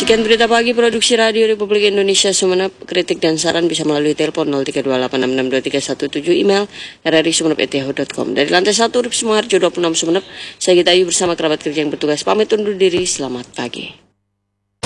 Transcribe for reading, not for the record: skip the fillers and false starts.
Sekian berita pagi produksi Radio Republik Indonesia Sumeneb. Kritik dan saran bisa melalui telepon 0328662317, email rri@yahoo.com. Dari lantai 1 Urip Sumoharjo 26 Sumeneb, saya Gita Ayu bersama kerabat kerja yang bertugas pamit undur diri. Selamat pagi.